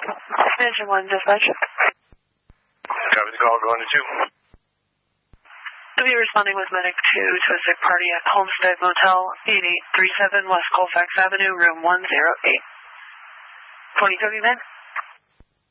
Mansion 1 dispatch. Copy the call, going to 2. To be responding with medic to a sick party at Homestead Motel, 8837 West Colfax Avenue, room 108. 2030 then?